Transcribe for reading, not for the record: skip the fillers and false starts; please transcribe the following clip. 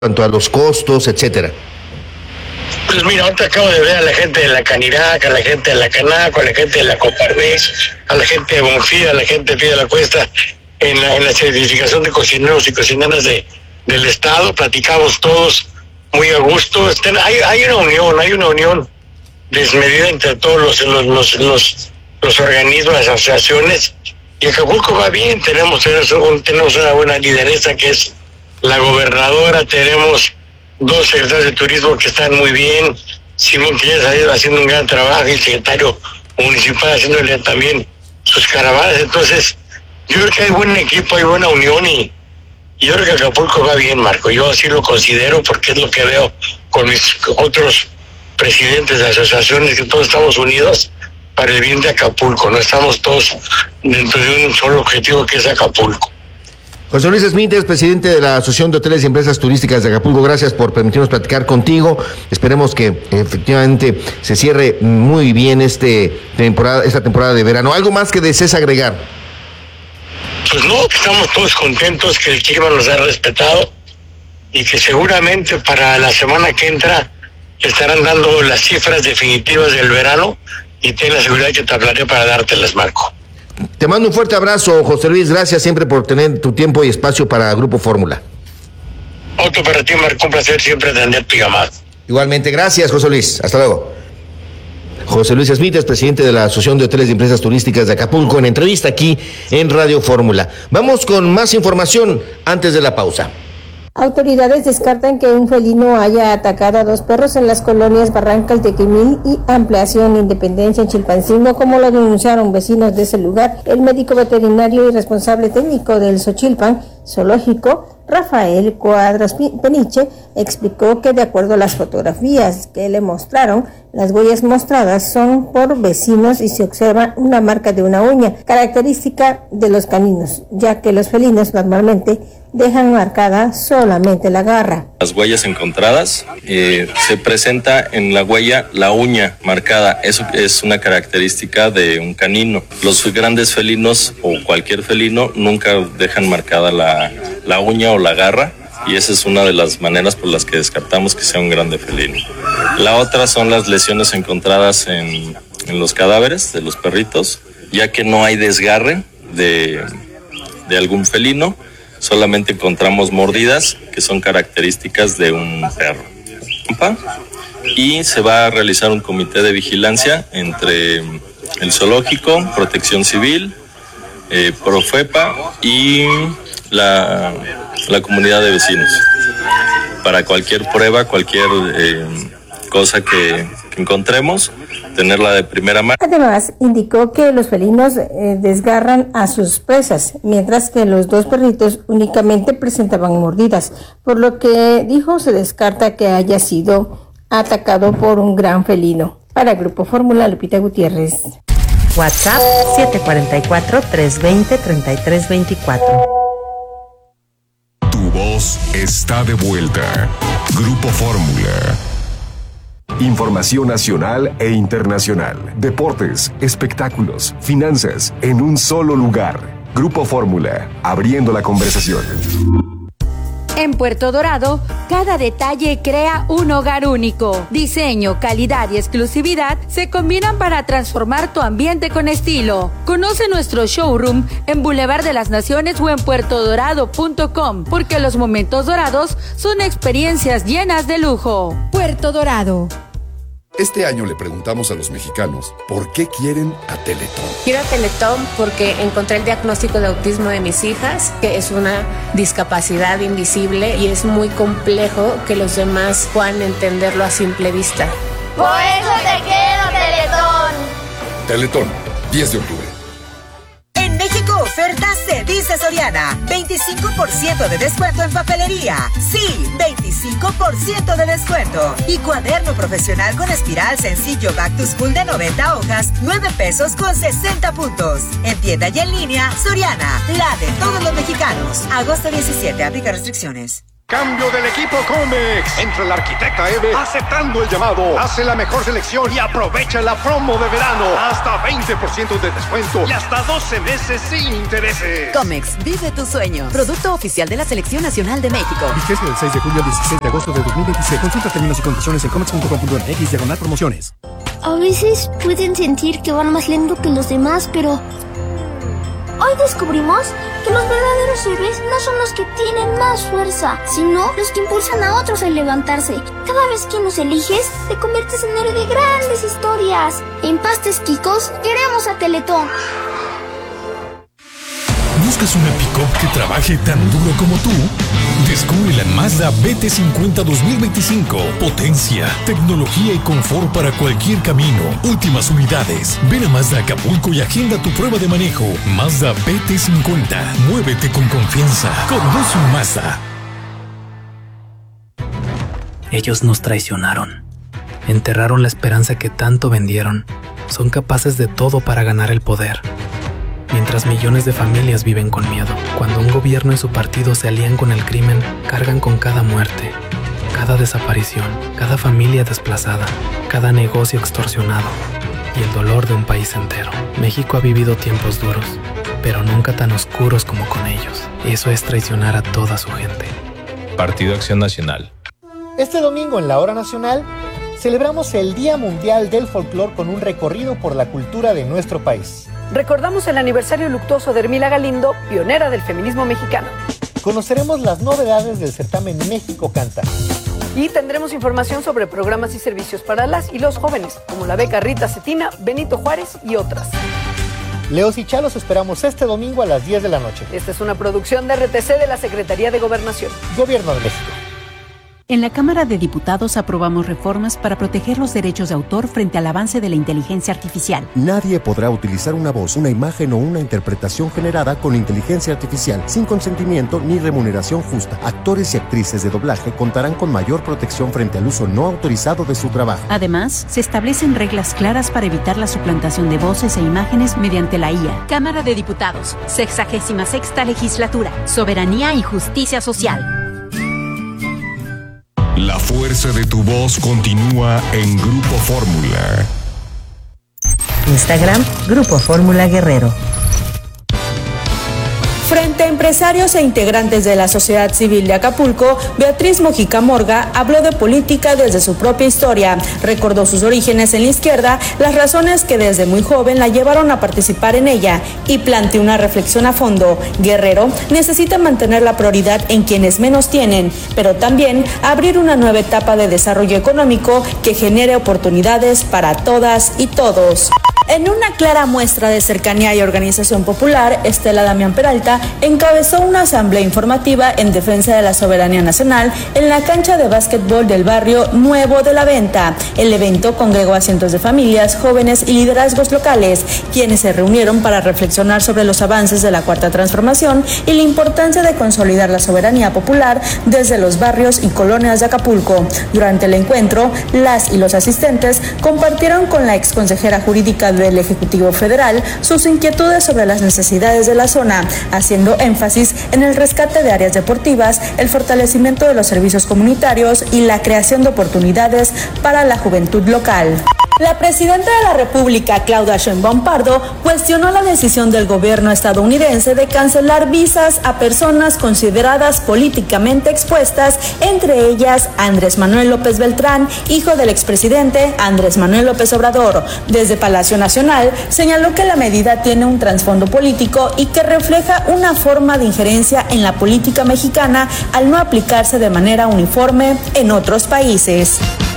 cuanto a los costos, etcétera? Pues mira, ahorita acabo de ver a la gente de la Canirac, a la gente de la Canaco, a la gente de la Coparmex, a la gente de Bonfil, a la gente de Pie de la Cuesta, en la certificación de cocineros y cocineras del Estado. Platicamos todos muy a gusto. Hay una unión desmedida entre todos los organismos, las asociaciones, y Acapulco va bien. Tenemos una buena lideresa que es la gobernadora, tenemos 2 secretarios de turismo que están muy bien, Simón Quillas haciendo un gran trabajo y el secretario municipal haciéndole también sus caravanas. Entonces yo creo que hay buen equipo, hay buena unión, y yo creo que Acapulco va bien, Marco. Yo así lo considero porque es lo que veo con mis otros presidentes de asociaciones, que todos estamos unidos para el bien de Acapulco, no estamos todos dentro de un solo objetivo, que es Acapulco. José Luis Smith, presidente de la Asociación de Hoteles y Empresas Turísticas de Acapulco, gracias por permitirnos platicar contigo. Esperemos que efectivamente se cierre muy bien esta temporada de verano. ¿Algo más que desees agregar? Pues no, estamos todos contentos, que el clima nos ha respetado y que seguramente para la semana que entra estarán dando las cifras definitivas del verano, y ten la seguridad que te hablaré para dártelas, Marco. Te mando un fuerte abrazo, José Luis. Gracias siempre por tener tu tiempo y espacio para Grupo Fórmula. Otro para ti, Marco. Un placer siempre atender tu llamada. Igualmente, gracias, José Luis. Hasta luego. José Luis Smith es presidente de la Asociación de Hoteles y Empresas Turísticas de Acapulco, en entrevista aquí en Radio Fórmula. Vamos con más información antes de la pausa. Autoridades descartan que un felino haya atacado a 2 perros en las colonias Barrancas de Quimil y Ampliación Independencia en Chilpancingo, como lo denunciaron vecinos de ese lugar. El médico veterinario y responsable técnico del Xochilpan Zoológico, Rafael Cuadras Peniche, explicó que de acuerdo a las fotografías que le mostraron, las huellas mostradas son por vecinos y se observa una marca de una uña, característica de los caninos, ya que los felinos normalmente dejan marcada solamente la garra. Las huellas encontradas, se presenta en la huella la uña marcada. Eso es una característica de un canino. Los grandes felinos o cualquier felino nunca dejan marcada la uña o la garra, y esa es una de las maneras por las que descartamos que sea un grande felino. La otra son las lesiones encontradas en los cadáveres de los perritos, ya que no hay desgarre de algún felino, solamente encontramos mordidas que son características de un perro. Y se va a realizar un comité de vigilancia entre el zoológico, Protección Civil, Profepa y la comunidad de vecinos, para cualquier prueba, cualquier cosa que encontremos, tenerla de primera mano. Además, indicó que los felinos desgarran a sus presas, mientras que los 2 perritos únicamente presentaban mordidas, por lo que dijo se descarta que haya sido atacado por un gran felino. Para Grupo Fórmula, Lupita Gutiérrez. WhatsApp 744-320-3324. Tu voz está de vuelta. Grupo Fórmula. Información nacional e internacional. Deportes, espectáculos, finanzas, en un solo lugar. Grupo Fórmula, abriendo la conversación. En Puerto Dorado, cada detalle crea un hogar único. Diseño, calidad y exclusividad se combinan para transformar tu ambiente con estilo. Conoce nuestro showroom en Boulevard de las Naciones o en puertodorado.com, porque los momentos dorados son experiencias llenas de lujo. Puerto Dorado. Este año le preguntamos a los mexicanos por qué quieren a Teletón. Quiero a Teletón porque encontré el diagnóstico de autismo de mis hijas, que es una discapacidad invisible y es muy complejo que los demás puedan entenderlo a simple vista. Por eso te quiero, Teletón. Teletón, 10 de octubre. En México oferta se dice Soriana. 25% de descuento en papelería. Sí, 25% de descuento. Y cuaderno profesional con espiral sencillo Back to School de 90 hojas, 9 pesos con 60 puntos. En tienda y en línea, Soriana, la de todos los mexicanos. Agosto 17, aplica restricciones. Cambio del equipo Comex. Entra la arquitecta Eve aceptando el llamado. Hace la mejor selección y aprovecha la promo de verano. Hasta 20% de descuento y hasta 12 meses sin intereses. Comex, vive tu sueño. Producto oficial de la Selección Nacional de México. Vigencia del 6 de julio al 16 de agosto de 2026. Consulta términos y condiciones en comex.com.mx/promociones. A veces pueden sentir que van más lento que los demás, pero hoy descubrimos que los verdaderos héroes no son los que tienen más fuerza, sino los que impulsan a otros a levantarse. Cada vez que nos eliges, te conviertes en héroe de grandes historias. En Pastes Quicos, queremos a Teletón. ¿Buscas una pick-up que trabaje tan duro como tú? Descubre la Mazda BT50 2025. Potencia, tecnología y confort para cualquier camino. Últimas unidades. Ven a Mazda Acapulco y agenda tu prueba de manejo. Mazda BT50. Muévete con confianza. Conduce un Mazda. Ellos nos traicionaron. Enterraron la esperanza que tanto vendieron. Son capaces de todo para ganar el poder. Mientras millones de familias viven con miedo. Cuando un gobierno y su partido se alían con el crimen, cargan con cada muerte, cada desaparición, cada familia desplazada, cada negocio extorsionado y el dolor de un país entero. México ha vivido tiempos duros, pero nunca tan oscuros como con ellos. Eso es traicionar a toda su gente. Partido Acción Nacional. Este domingo en la Hora Nacional celebramos el Día Mundial del Folclor con un recorrido por la cultura de nuestro país. Recordamos el aniversario luctuoso de Hermila Galindo, pionera del feminismo mexicano. Conoceremos las novedades del certamen México Canta. Y tendremos información sobre programas y servicios para las y los jóvenes, como la beca Rita Cetina, Benito Juárez y otras. Leos y Chalos esperamos este domingo a las 10 de la noche. Esta es una producción de RTC de la Secretaría de Gobernación. Gobierno de México. En la Cámara de Diputados aprobamos reformas para proteger los derechos de autor frente al avance de la inteligencia artificial. Nadie podrá utilizar una voz, una imagen o una interpretación generada con inteligencia artificial sin consentimiento ni remuneración justa. Actores y actrices de doblaje contarán con mayor protección frente al uso no autorizado de su trabajo. Además, se establecen reglas claras para evitar la suplantación de voces e imágenes mediante la IA. Cámara de Diputados, 66ª Legislatura, Soberanía y Justicia Social. La fuerza de tu voz continúa en Grupo Fórmula. Instagram, Grupo Fórmula Guerrero. Frente a empresarios e integrantes de la sociedad civil de Acapulco, Beatriz Mojica Morga habló de política desde su propia historia, recordó sus orígenes en la izquierda, las razones que desde muy joven la llevaron a participar en ella y planteó una reflexión a fondo. Guerrero necesita mantener la prioridad en quienes menos tienen, pero también abrir una nueva etapa de desarrollo económico que genere oportunidades para todas y todos. En una clara muestra de cercanía y organización popular, Estela Damián Peralta encabezó una asamblea informativa en defensa de la soberanía nacional en la cancha de básquetbol del barrio Nuevo de la Venta. El evento congregó a cientos de familias, jóvenes y liderazgos locales, quienes se reunieron para reflexionar sobre los avances de la Cuarta Transformación y la importancia de consolidar la soberanía popular desde los barrios y colonias de Acapulco. Durante el encuentro, las y los asistentes compartieron con la exconsejera jurídica del Ejecutivo Federal sus inquietudes sobre las necesidades de la zona, haciendo énfasis en el rescate de áreas deportivas, el fortalecimiento de los servicios comunitarios y la creación de oportunidades para la juventud local. La presidenta de la República, Claudia Sheinbaum Pardo, cuestionó la decisión del gobierno estadounidense de cancelar visas a personas consideradas políticamente expuestas, entre ellas Andrés Manuel López Beltrán, hijo del expresidente Andrés Manuel López Obrador. Desde Palacio Nacional señaló que la medida tiene un trasfondo político y que refleja una forma de injerencia en la política mexicana al no aplicarse de manera uniforme en otros países.